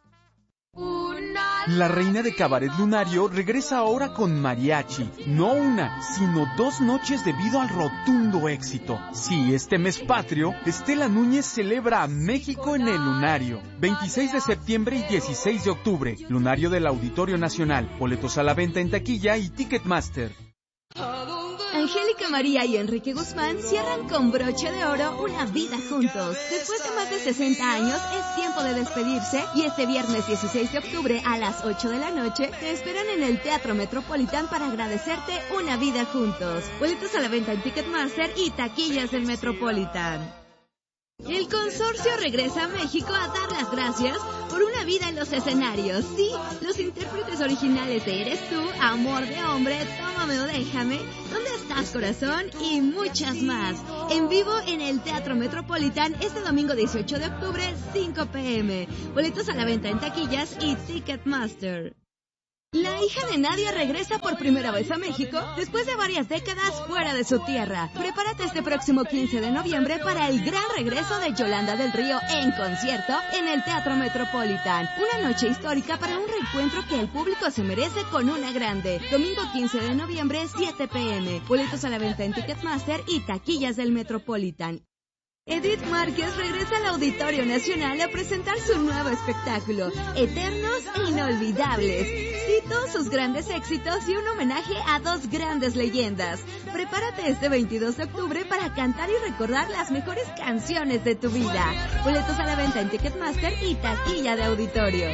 La reina de Cabaret Lunario regresa ahora con mariachi. No una, sino dos noches debido al rotundo éxito. Sí, este mes patrio, Estela Núñez celebra a México en el Lunario. veintiséis de septiembre y dieciséis de octubre. Lunario del Auditorio Nacional. Boletos a la venta en taquilla y Ticketmaster. El Angélica María y Enrique Guzmán cierran con broche de oro una vida juntos. Después de más de sesenta años, es tiempo de despedirse y este viernes dieciséis de octubre a las ocho de la noche te esperan en el Teatro Metropolitan para agradecerte una vida juntos. Boletos a la venta en Ticketmaster y taquillas del Metropolitan. El consorcio regresa a México a dar las gracias por una vida en los escenarios. Sí, los intérpretes originales de Eres Tú, Amor de Hombre, Tómame o Déjame, ¿Dónde estás, corazón? Y muchas más. En vivo en el Teatro Metropolitan este domingo dieciocho de octubre, cinco pe eme. Boletos a la venta en taquillas y Ticketmaster. La hija de Nadia regresa por primera vez a México después de varias décadas fuera de su tierra. Prepárate este próximo quince de noviembre para el gran regreso de Yolanda del Río en concierto en el Teatro Metropolitan. Una noche histórica para un reencuentro que el público se merece con una grande. Domingo quince de noviembre, siete pe eme. Boletos a la venta en Ticketmaster y taquillas del Metropolitan. Edith Márquez regresa al Auditorio Nacional a presentar su nuevo espectáculo, Eternos e Inolvidables. Sí, todos sus grandes éxitos y un homenaje a dos grandes leyendas. Prepárate este veintidós de octubre para cantar y recordar las mejores canciones de tu vida. Boletos a la venta en Ticketmaster y taquilla de auditorio.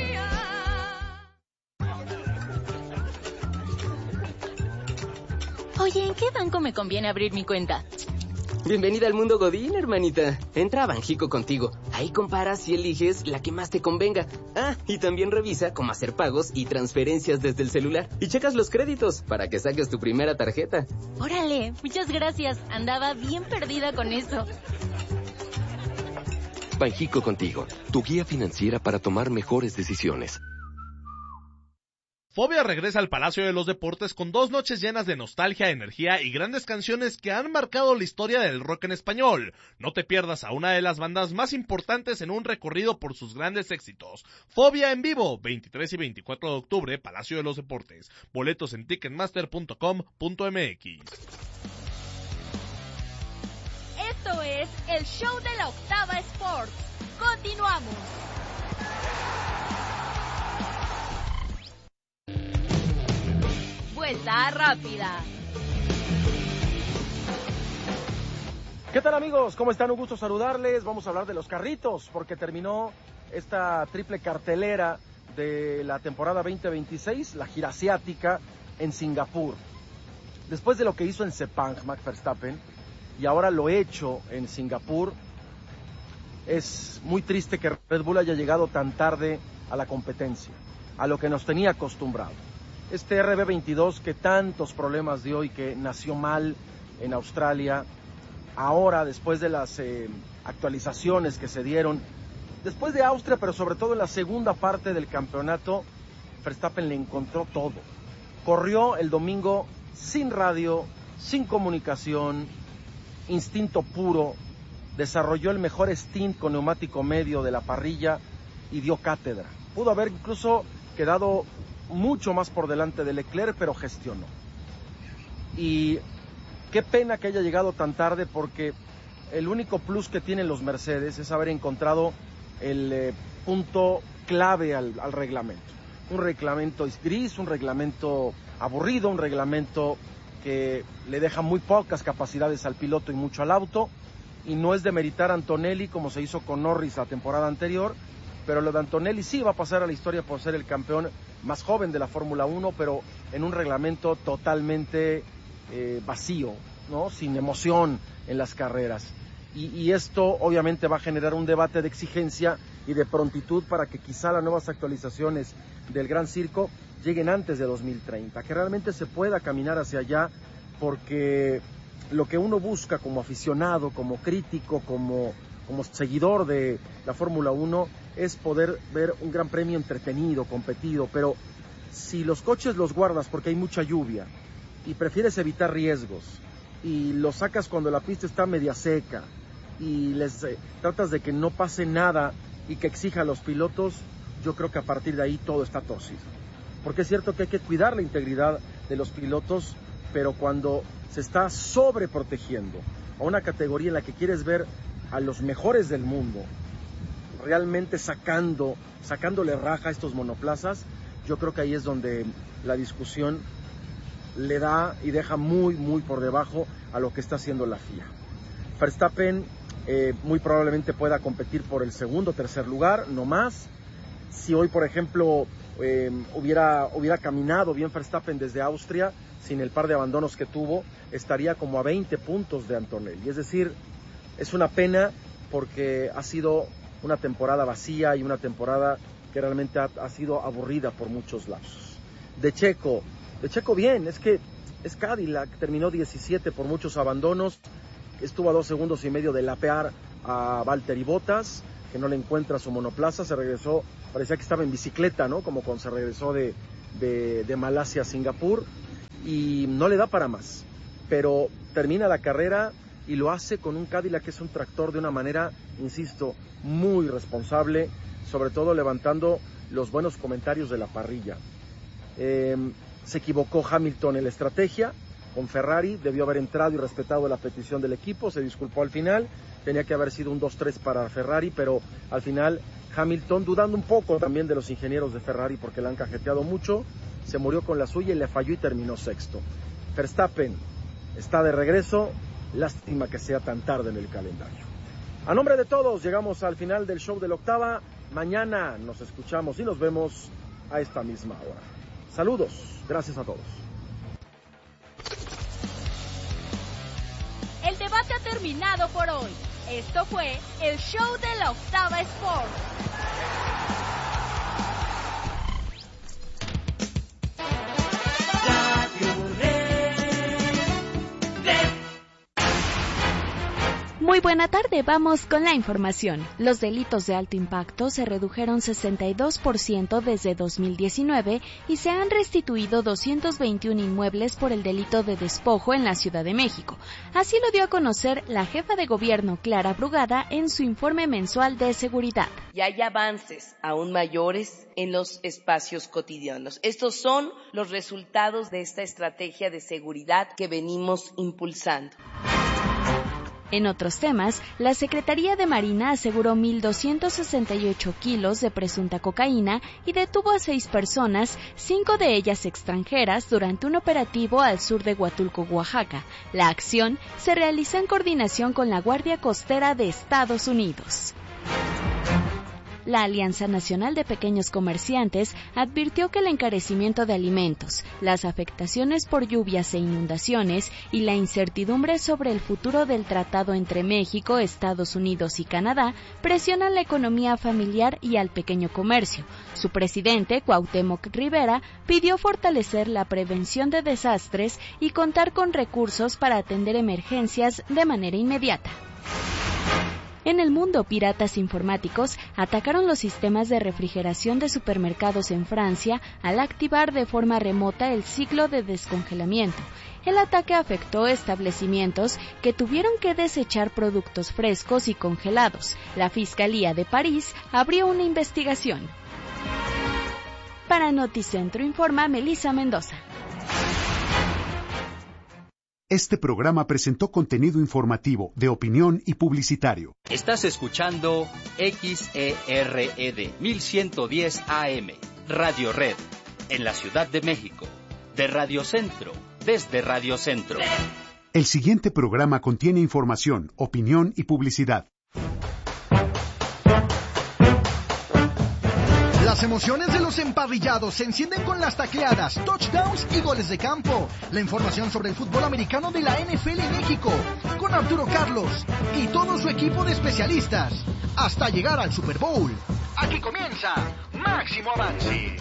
Oye, ¿en qué banco me conviene abrir mi cuenta? Bienvenida al mundo Godín, hermanita. Entra a Banjico contigo. Ahí comparas y eliges la que más te convenga. Ah, y también revisa cómo hacer pagos y transferencias desde el celular. Y checas los créditos para que saques tu primera tarjeta. Órale, muchas gracias. Andaba bien perdida con eso. Banjico contigo, tu guía financiera para tomar mejores decisiones. Fobia regresa al Palacio de los Deportes con dos noches llenas de nostalgia, energía y grandes canciones que han marcado la historia del rock en español. No te pierdas a una de las bandas más importantes en un recorrido por sus grandes éxitos. Fobia en vivo, veintitrés y veinticuatro de octubre, Palacio de los Deportes. Boletos en ticketmaster punto com punto eme equis. Esto es el show de la Octava Sports. Continuamos. Vuelta rápida. ¿Qué tal, amigos? ¿Cómo están? Un gusto saludarles. Vamos a hablar de los carritos porque terminó esta triple cartelera de la temporada veinte veintiséis, la gira asiática en Singapur. Después de lo que hizo en Sepang Max Verstappen y ahora lo hecho en Singapur, es muy triste que Red Bull haya llegado tan tarde a la competencia, a lo que nos tenía acostumbrado. Este erre be veintidós que tantos problemas dio y que nació mal en Australia, ahora después de las eh, actualizaciones que se dieron, después de Austria, pero sobre todo en la segunda parte del campeonato, Verstappen le encontró todo. Corrió el domingo sin radio, sin comunicación, instinto puro, desarrolló el mejor stint con neumático medio de la parrilla y dio cátedra. Pudo haber incluso quedado mucho más por delante de Leclerc, pero gestionó. Y qué pena que haya llegado tan tarde, porque el único plus que tienen los Mercedes es haber encontrado el eh, punto clave al, al reglamento. Un reglamento gris, un reglamento aburrido, un reglamento que le deja muy pocas capacidades al piloto y mucho al auto, y no es de meritar a Antonelli como se hizo con Norris la temporada anterior, pero lo de Antonelli sí va a pasar a la historia por ser el campeón más joven de la Fórmula uno, pero en un reglamento totalmente eh, vacío, ¿no? Sin emoción en las carreras. Y, y esto obviamente va a generar un debate de exigencia y de prontitud para que quizá las nuevas actualizaciones del Gran Circo lleguen antes de dos mil treinta, que realmente se pueda caminar hacia allá, porque lo que uno busca como aficionado, como crítico, como, como seguidor de la Fórmula uno es poder ver un gran premio entretenido, competido, pero si los coches los guardas porque hay mucha lluvia y prefieres evitar riesgos y los sacas cuando la pista está media seca y les eh, tratas de que no pase nada y que exija a los pilotos, yo creo que a partir de ahí todo está torcido. Porque es cierto que hay que cuidar la integridad de los pilotos, pero cuando se está sobreprotegiendo a una categoría en la que quieres ver a los mejores del mundo realmente sacando, sacándole raja a estos monoplazas, yo creo que ahí es donde la discusión le da y deja muy, muy por debajo a lo que está haciendo la F I A. Verstappen eh, muy probablemente pueda competir por el segundo o tercer lugar, no más. Si hoy, por ejemplo, eh, hubiera, hubiera caminado bien Verstappen desde Austria, sin el par de abandonos que tuvo, estaría como a veinte puntos de Antonelli. Es decir, es una pena porque ha sido una temporada vacía y una temporada que realmente ha, ha sido aburrida por muchos lapsos. De Checo, de Checo bien, es que es Cadillac, terminó diecisiete por muchos abandonos, estuvo a dos segundos y medio de lapear a Valtteri Bottas, que no le encuentra su monoplaza, se regresó, parecía que estaba en bicicleta, ¿no? Como cuando se regresó de, de, de Malasia a Singapur, y no le da para más, pero termina la carrera y lo hace con un Cadillac que es un tractor de una manera, insisto, muy responsable, sobre todo levantando los buenos comentarios de la parrilla. Eh, se equivocó Hamilton en la estrategia con Ferrari, debió haber entrado y respetado la petición del equipo, se disculpó al final, tenía que haber sido un dos tres para Ferrari, pero al final Hamilton, dudando un poco también de los ingenieros de Ferrari porque le han cajeteado mucho, se murió con la suya y le falló y terminó sexto. Verstappen está de regreso, lástima que sea tan tarde en el calendario. A nombre de todos, llegamos al final del show de la octava. Mañana nos escuchamos y nos vemos a esta misma hora. Saludos, gracias a todos. El debate ha terminado por hoy. Esto fue el show de la octava Sports. Muy buena tarde, vamos con la información. Los delitos de alto impacto se redujeron sesenta y dos por ciento desde dos mil diecinueve y se han restituido doscientos veintiuno inmuebles por el delito de despojo en la Ciudad de México. Así lo dio a conocer la jefa de gobierno Clara Brugada en su informe mensual de seguridad. Y hay avances aún mayores en los espacios cotidianos. Estos son los resultados de esta estrategia de seguridad que venimos impulsando. En otros temas, la Secretaría de Marina aseguró mil doscientos sesenta y ocho kilos de presunta cocaína y detuvo a seis personas, cinco de ellas extranjeras, durante un operativo al sur de Huatulco, Oaxaca. La acción se realizó en coordinación con la Guardia Costera de Estados Unidos. La Alianza Nacional de Pequeños Comerciantes advirtió que el encarecimiento de alimentos, las afectaciones por lluvias e inundaciones y la incertidumbre sobre el futuro del tratado entre México, Estados Unidos y Canadá presionan la economía familiar y al pequeño comercio. Su presidente, Cuauhtémoc Rivera, pidió fortalecer la prevención de desastres y contar con recursos para atender emergencias de manera inmediata. En el mundo, piratas informáticos atacaron los sistemas de refrigeración de supermercados en Francia al activar de forma remota el ciclo de descongelamiento. El ataque afectó establecimientos que tuvieron que desechar productos frescos y congelados. La Fiscalía de París abrió una investigación. Para Noticentro informa Melissa Mendoza. Este programa presentó contenido informativo, de opinión y publicitario. Estás escuchando X E R E D mil ciento diez A M, Radio Red, en la Ciudad de México, de Radio Centro, desde Radio Centro. El siguiente programa contiene información, opinión y publicidad. Las emociones de los emparrillados se encienden con las tacleadas, touchdowns y goles de campo. La información sobre el fútbol americano de la N F L México, con Arturo Carlos y todo su equipo de especialistas, hasta llegar al Super Bowl. Aquí comienza Máximo Avance.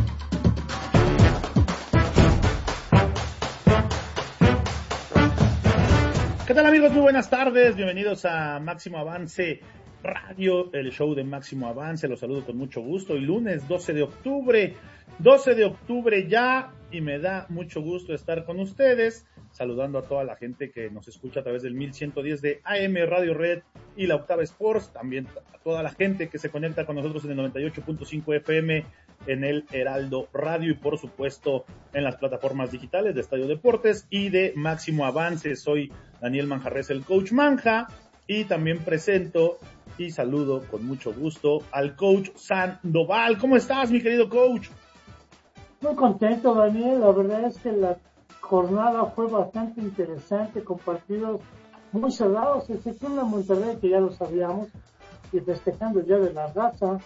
¿Qué tal, amigos? Muy buenas tardes, bienvenidos a Máximo Avance Radio, el show de Máximo Avance. Los saludo con mucho gusto. Hoy lunes doce de octubre, doce de octubre ya, y me da mucho gusto estar con ustedes, saludando a toda la gente que nos escucha a través del mil ciento diez de A M Radio Red y la Octava Sports, también a toda la gente que se conecta con nosotros en el noventa y ocho punto cinco F M en el Heraldo Radio y por supuesto en las plataformas digitales de Estadio Deportes y de Máximo Avance. Soy Daniel Manjarres, el Coach Manja, y también presento y saludo con mucho gusto al Coach Sandoval. ¿Cómo estás, mi querido Coach? Muy contento, Daniel. La verdad es que la jornada fue bastante interesante, con partidos muy cerrados, excepto en Monterrey, que ya lo sabíamos, y festejando el Día de la Raza.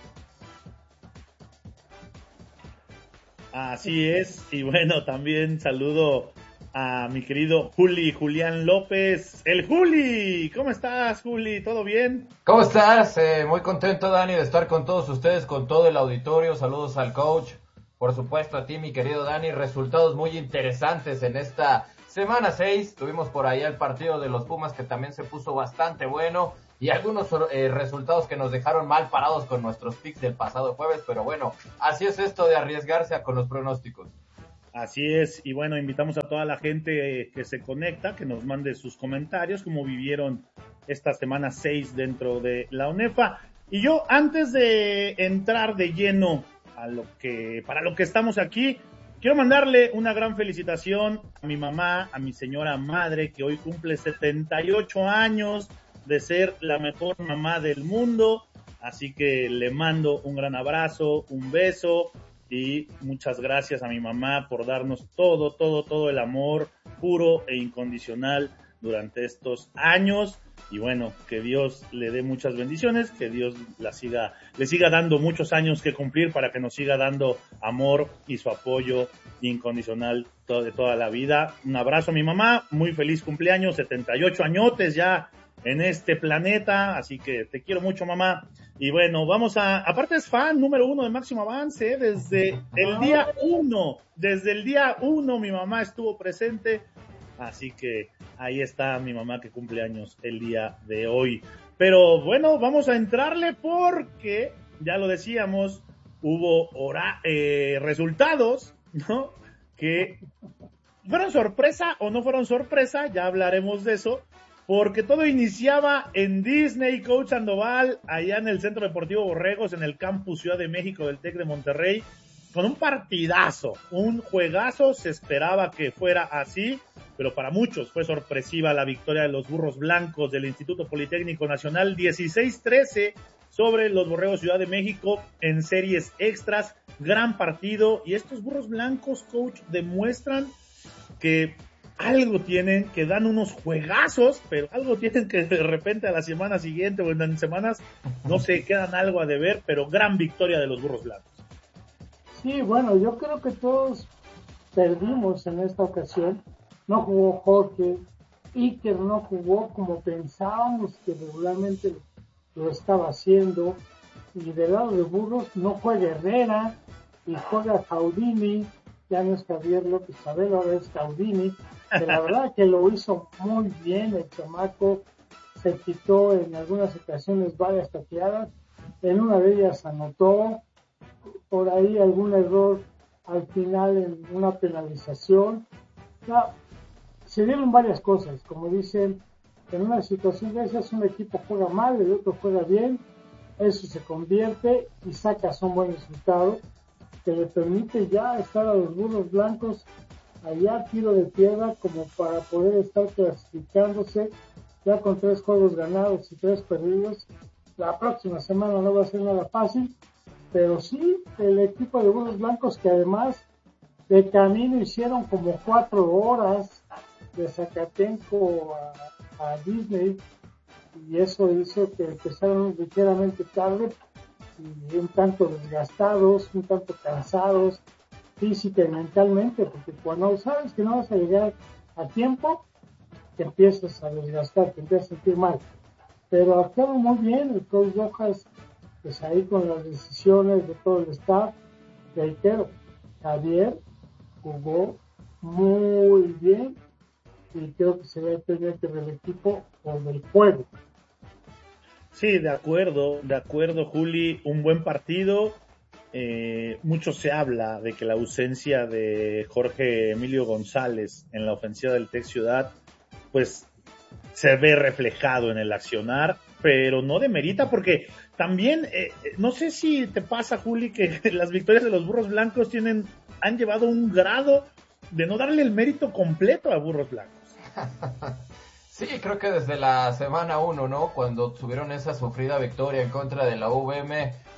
Así es, y bueno, también saludo a mi querido Juli, Julián López, el Juli. ¿Cómo estás, Juli? ¿Todo bien? ¿Cómo estás? Eh, muy contento, Dani, de estar con todos ustedes, con todo el auditorio. Saludos al coach, por supuesto a ti, mi querido Dani. Resultados muy interesantes en esta semana seis. Tuvimos por ahí el partido de los Pumas, que también se puso bastante bueno, y algunos eh, resultados que nos dejaron mal parados con nuestros picks del pasado jueves, pero bueno, así es esto de arriesgarse a con los pronósticos. Así es, y bueno, invitamos a toda la gente que se conecta, que nos mande sus comentarios, cómo vivieron esta semana seis dentro de la ONEFA. Y yo, antes de entrar de lleno a lo que, para lo que estamos aquí, quiero mandarle una gran felicitación a mi mamá, a mi señora madre, que hoy cumple setenta y ocho años de ser la mejor mamá del mundo. Así que le mando un gran abrazo, un beso, y muchas gracias a mi mamá por darnos todo, todo, todo el amor puro e incondicional durante estos años. Y bueno, que Dios le dé muchas bendiciones, que Dios la siga, le siga dando muchos años que cumplir para que nos siga dando amor y su apoyo incondicional todo, de toda la vida. Un abrazo a mi mamá, muy feliz cumpleaños, setenta y ocho añotes ya en este planeta, así que te quiero mucho, mamá. Y bueno, vamos a, aparte es fan número uno de Máximo Avance, desde el día uno, desde el día uno mi mamá estuvo presente, así que ahí está mi mamá que cumple años el día de hoy. Pero bueno, vamos a entrarle porque, ya lo decíamos, hubo hora, eh, resultados, ¿no? Que fueron sorpresa o no fueron sorpresa, ya hablaremos de eso. Porque todo iniciaba en Disney, Coach Sandoval, allá en el Centro Deportivo Borregos, en el Campus Ciudad de México del TEC de Monterrey, con un partidazo, un juegazo. Se esperaba que fuera así, pero para muchos fue sorpresiva la victoria de los Burros Blancos del Instituto Politécnico Nacional, dieciséis trece sobre los Borregos Ciudad de México en series extras. Gran partido, y estos Burros Blancos, coach, demuestran que algo tienen, que dan unos juegazos, pero algo tienen que de repente a la semana siguiente o en semanas, no sé, quedan algo a deber, pero gran victoria de los Burros Blancos. Sí, bueno, yo creo que todos perdimos en esta ocasión. No jugó Jorge, Iker no jugó como pensábamos que regularmente lo estaba haciendo, y del lado de Burros no juega Herrera y juega Caudini. Ya no es Javier López Abel, ahora es Caudini, que la verdad que lo hizo muy bien. El chamaco se quitó en algunas ocasiones varias tacleadas, en una de ellas anotó, por ahí algún error al final en una penalización. Ya, se dieron varias cosas, como dicen, en una situación de esas un equipo juega mal, el otro juega bien, eso se convierte y sacas un buen resultado que le permite ya estar a los Burros Blancos allá tiro de piedra, como para poder estar clasificándose ya con tres juegos ganados y tres perdidos. La próxima semana no va a ser nada fácil, pero sí el equipo de Burros Blancos, que además de camino hicieron como cuatro horas de Zacatenco a, a Disney, y eso hizo que empezaron ligeramente tarde y un tanto desgastados, un tanto cansados física y mentalmente, porque cuando sabes que no vas a llegar a tiempo, te empiezas a desgastar, te empiezas a sentir mal. Pero actuaron muy bien el coach Rojas, pues ahí con las decisiones de todo el staff. Reitero, Javier jugó muy bien y creo que se ve pendiente del equipo o del juego. Sí, de acuerdo, de acuerdo, Juli, un buen partido. Eh, mucho se habla de que la ausencia de Jorge Emilio González en la ofensiva del Tec Ciudad, pues se ve reflejado en el accionar, pero no demerita, porque también, eh, no sé si te pasa, Juli, que las victorias de los Burros Blancos tienen, han llevado un grado de no darle el mérito completo a Burros Blancos. Sí, creo que desde la semana uno, ¿no? Cuando tuvieron esa sufrida victoria en contra de la U V M,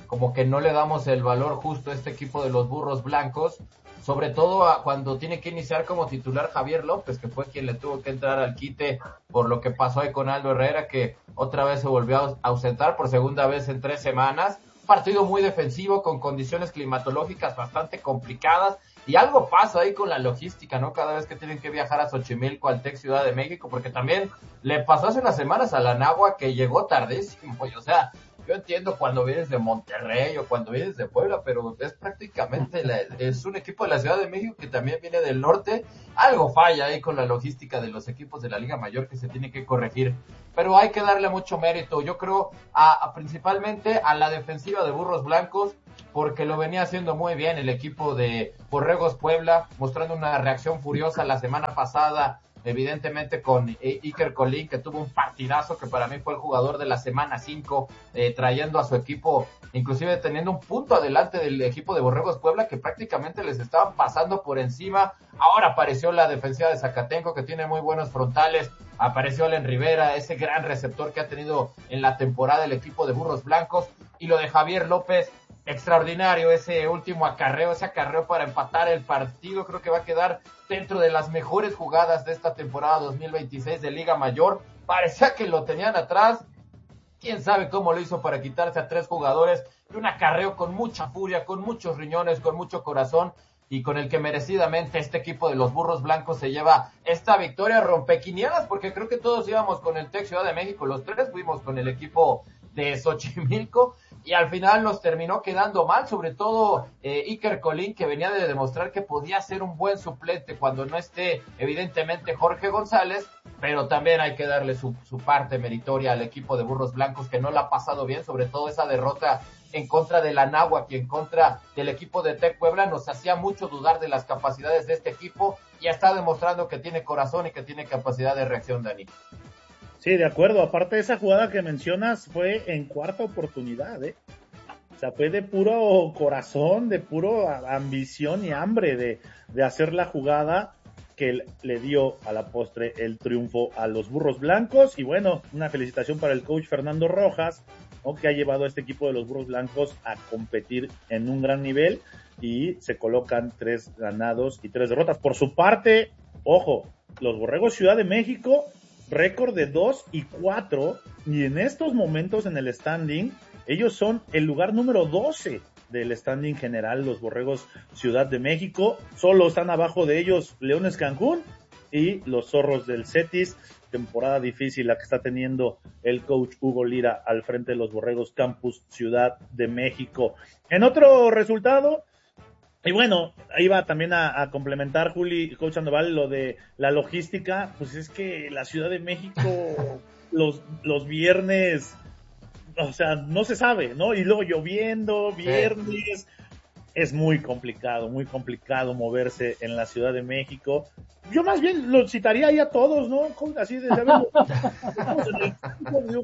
como que no le damos el valor justo a este equipo de los burros blancos, sobre todo a cuando tiene que iniciar como titular Javier López, que fue quien le tuvo que entrar al quite por lo que pasó ahí con Aldo Herrera, que otra vez se volvió a ausentar por segunda vez en tres semanas. Partido muy defensivo, con condiciones climatológicas bastante complicadas, y algo pasa ahí con la logística, ¿no? Cada vez que tienen que viajar a Xochimilco, al Tec Ciudad de México, porque también le pasó hace unas semanas a la Nahua que llegó tardísimo, o sea, yo entiendo cuando vienes de Monterrey o cuando vienes de Puebla, pero es prácticamente, la, es un equipo de la Ciudad de México que también viene del norte. Algo falla ahí con la logística de los equipos de la Liga Mayor que se tiene que corregir, pero hay que darle mucho mérito, yo creo, a, a principalmente a la defensiva de burros blancos, porque lo venía haciendo muy bien el equipo de Borregos Puebla, mostrando una reacción furiosa la semana pasada, evidentemente con Iker Colín, que tuvo un partidazo, que para mí fue el jugador de la semana cinco, eh, trayendo a su equipo, inclusive teniendo un punto adelante del equipo de Borregos Puebla, que prácticamente les estaban pasando por encima. Ahora apareció la defensiva de Zacatenco, que tiene muy buenos frontales, apareció Allen Rivera, ese gran receptor que ha tenido en la temporada el equipo de Burros Blancos, y lo de Javier López, extraordinario, ese último acarreo, ese acarreo para empatar el partido, creo que va a quedar dentro de las mejores jugadas de esta temporada dos mil veintiséis de Liga Mayor. Parecía que lo tenían atrás, quién sabe cómo lo hizo para quitarse a tres jugadores, y un acarreo con mucha furia, con muchos riñones, con mucho corazón, y con el que merecidamente este equipo de los Burros Blancos se lleva esta victoria rompequinielas, porque creo que todos íbamos con el Tec Ciudad de México, los tres fuimos con el equipo de Xochimilco, y al final nos terminó quedando mal, sobre todo eh, Iker Colín, que venía de demostrar que podía ser un buen suplente cuando no esté evidentemente Jorge González, pero también hay que darle su, su parte meritoria al equipo de Burros Blancos, que no la ha pasado bien, sobre todo esa derrota en contra de la Nahua, que en contra del equipo de Tec Puebla nos hacía mucho dudar de las capacidades de este equipo, y está demostrando que tiene corazón y que tiene capacidad de reacción, Dani. Sí, de acuerdo. Aparte de esa jugada que mencionas, fue en cuarta oportunidad, ¿eh? O sea, fue de puro corazón, de puro ambición y hambre de, de hacer la jugada que le dio a la postre el triunfo a los Burros Blancos. Y bueno, una felicitación para el coach Fernando Rojas, ¿no?, que ha llevado a este equipo de los Burros Blancos a competir en un gran nivel, y se colocan tres ganados y tres derrotas. Por su parte, ojo, los Borregos Ciudad de México, récord de dos y cuatro, y en estos momentos en el standing, ellos son el lugar número doce del standing general, los Borregos Ciudad de México. Solo están abajo de ellos Leones Cancún y los Zorros del Cetis. Temporada difícil la que está teniendo el coach Hugo Lira al frente de los Borregos Campus Ciudad de México. En otro resultado, y bueno, ahí va también a, a complementar, Juli, coach Sandoval, lo de la logística. Pues es que la Ciudad de México, los, los viernes, o sea, no se sabe, ¿no? Y luego lloviendo, viernes, es muy complicado, muy complicado moverse en la Ciudad de México. Yo más bien lo citaría ahí a todos, ¿no? Así de, ¿sabes? Nos vemos en el campo,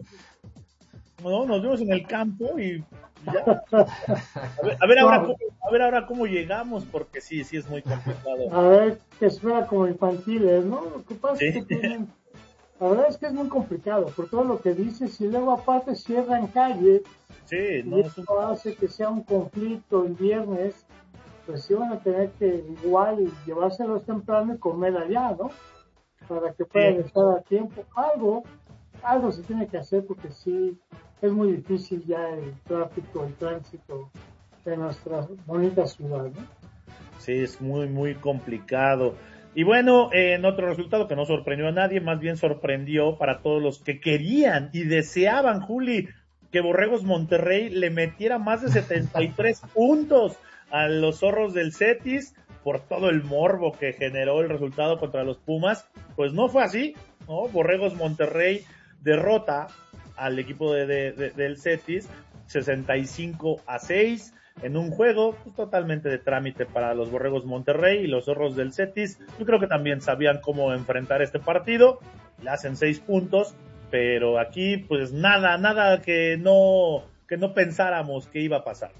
¿no? Nos vemos en el campo y ya. A ver, a ver ahora cómo, a ver ahora cómo llegamos, porque sí, sí es muy complicado. A ver, que suena como infantiles, ¿no? Lo que pasa ¿Sí? es que tienen, la verdad es que es muy complicado por todo lo que dices, y luego aparte cierran calle, sí, no, y eso un... hace que sea un conflicto el viernes, pues sí van a tener que igual llevárselos temprano y comer allá, ¿no? Para que puedan sí. estar a tiempo. Algo, algo se tiene que hacer, porque sí es muy difícil ya el tráfico, el tránsito de nuestra bonita ciudad, ¿no? Sí, es muy, muy complicado. Y bueno, eh, en otro resultado que no sorprendió a nadie, más bien sorprendió para todos los que querían y deseaban, Juli, que Borregos Monterrey le metiera más de setenta y tres puntos a los Zorros del Cetis, por todo el morbo que generó el resultado contra los Pumas. Pues no fue así, ¿no? Borregos Monterrey derrota al equipo de, de, de, del Cetis sesenta y cinco a seis en un juego pues, totalmente de trámite para los Borregos Monterrey, y los Zorros del Cetis yo creo que también sabían cómo enfrentar este partido, le hacen seis puntos, pero aquí pues nada, nada que no, que no pensáramos que iba a pasar.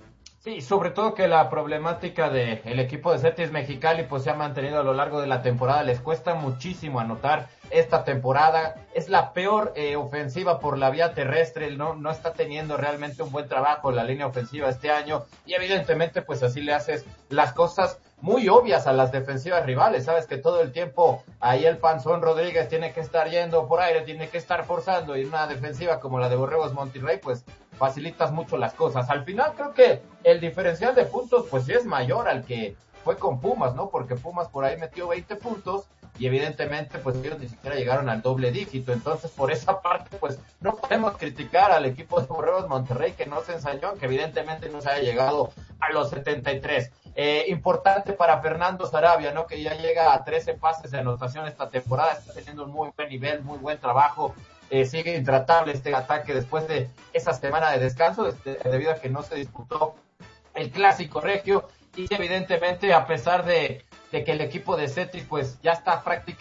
Sí, sobre todo que la problemática del equipo de Cetis Mexicali pues se ha mantenido a lo largo de la temporada. Les cuesta muchísimo anotar esta temporada. Es la peor eh, ofensiva por la vía terrestre. No, no está teniendo realmente un buen trabajo en la línea ofensiva este año. Y evidentemente pues así le haces las cosas muy obvias a las defensivas rivales. Sabes que todo el tiempo ahí el Panzón Rodríguez tiene que estar yendo por aire, tiene que estar forzando. Y una defensiva como la de Borregos Monterrey pues facilitas mucho las cosas. Al final creo que el diferencial de puntos pues sí es mayor al que fue con Pumas, ¿no? Porque Pumas por ahí metió veinte puntos y evidentemente pues ellos ni siquiera llegaron al doble dígito. Entonces por esa parte pues no podemos criticar al equipo de Borregos Monterrey que no se ensañó, que evidentemente no se haya llegado a los setenta y tres. Eh, importante para Fernando Sarabia, ¿no? Que ya llega a trece pases de anotación esta temporada, está teniendo un muy buen nivel, muy buen trabajo. Eh, sigue intratable este ataque después de esa semana de descanso, este, debido a que no se disputó el Clásico Regio, y evidentemente a pesar de, de que el equipo de Cetis pues ya está prácticamente